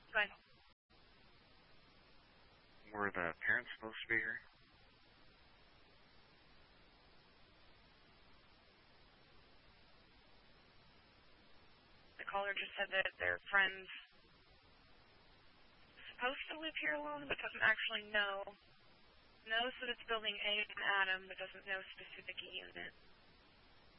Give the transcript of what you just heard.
Go ahead. Were the parents supposed to be here? The caller just said that their friend's supposed to live here alone, but doesn't actually know. Knows that it's building A and Adam, but doesn't know specific unit.